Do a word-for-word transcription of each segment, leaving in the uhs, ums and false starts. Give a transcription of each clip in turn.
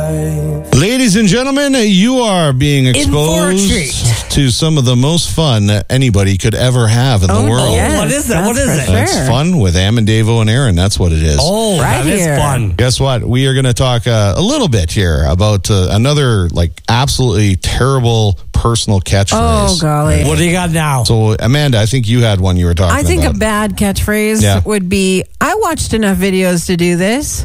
life. Ladies and gentlemen, you are being exposed to some of the most fun that anybody could ever have in Oh, the world. yes, What is that? that's What is for it? sure. It's fun with Am and Davo and Aaron. That's what it is. Oh, Right that is here. fun. Guess what? We are going to talk uh, a little bit here about uh, another like absolutely terrible personal catchphrase. Oh, golly. What do you got now? So, Amanda, I think you had one you were talking I think about. a bad catchphrase Yeah. would be, I watched enough videos to do this.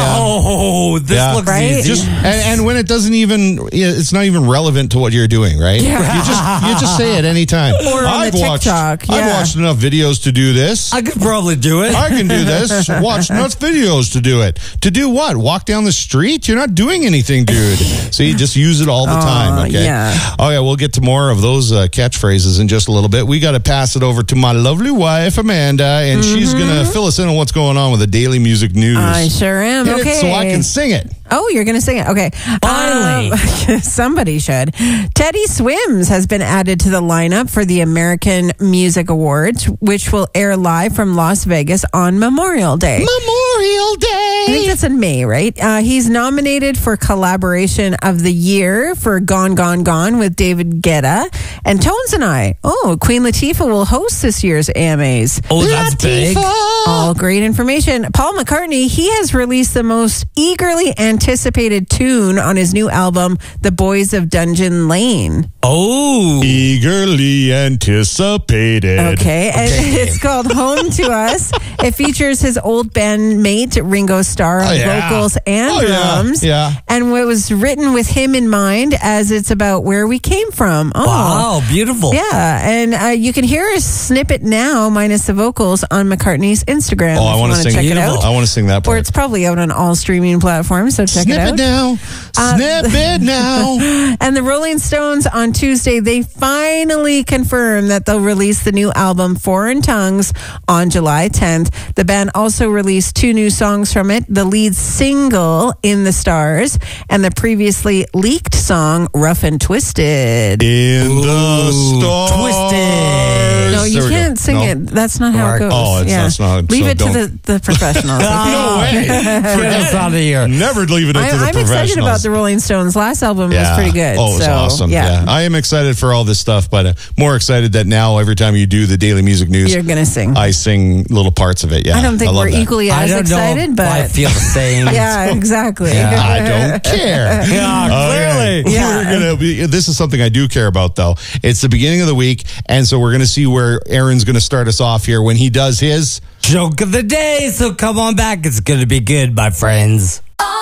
Oh, this Yeah. looks Right? easy. Just and, and when it doesn't even, it's not even relevant to what you're doing, right? Yeah. You just you just say it anytime. Or on I've the watched, TikTok, I've yeah. watched enough videos to do this. I could probably do it. I can do this. Watch enough videos to do it. To do what? Walk down the street? You're not doing anything, dude. So you just use it all the time. Okay. yeah. Oh yeah, we'll get to more of those uh, catchphrases in just a little bit. We got to pass it over to my lovely wife Amanda, and Mm-hmm. she's gonna fill us in on what's going on with the daily music news. I sure am. Hit it Okay. so I can sing it. Oh, you're going to sing it. Okay. Finally. Um, somebody should. Teddy Swims has been added to the lineup for the American Music Awards, which will air live from Las Vegas on Memorial Day. Memorial Day. I think that's in May, right? Uh, he's nominated for Collaboration of the Year for Gone, Gone, Gone with David Guetta. And Tones and I, oh, Queen Latifah will host this year's A M As. Oh, that's big. All great information. Paul McCartney, he has released the most eagerly anticipated tune on his new album, The Boys of Dungeon Lane. Oh. Eagerly anticipated. Okay, and it's called Home to Us. It features his old bandmate Ringo Starr on Oh, yeah. vocals and Oh, yeah. drums. Yeah. And it was written with him in mind, as it's about where we came from. Oh. Wow, beautiful. Yeah, and uh, you can hear a snippet now, minus the vocals, on McCartney's Instagram. Oh, I if you want to wanna sing check it Beautiful. out. I want to sing that Or part. it's probably out on all streaming platforms, so check Snip it out. it now. Uh, Snip it now. And the Rolling Stones on Tuesday, they finally confirmed that they'll release the new album Foreign Tongues on July tenth. The band also released two new songs from it, the lead single In the Stars and the previously leaked song Rough and Twisted. In the stars. Twisted. No, you There we go. can't sing No? it. That's not how it goes. Oh, it's- yeah. that's not- Leave so it to don't- the, the professionals. okay? No way. Get us out of here. Never leave it up I, to the I'm professionals. excited about the Rolling Stones. Last album was Yeah. pretty good. Oh, it was so, awesome. Yeah. I am excited for all this stuff, but uh, more excited that now every time you do the daily music news, You're going to sing. I sing little parts of it. Yeah. I don't think love we're that. equally I as don't excited, know if but I feel the same. yeah, exactly. Yeah. I don't care. Yeah, Okay. clearly. Yeah. We're gonna be, this is something I do care about, though. It's the beginning of the week, and so we're going to see where Aaron's going to start us off here when he does his. Joke of the day. So come on back. It's going to be good, my friends.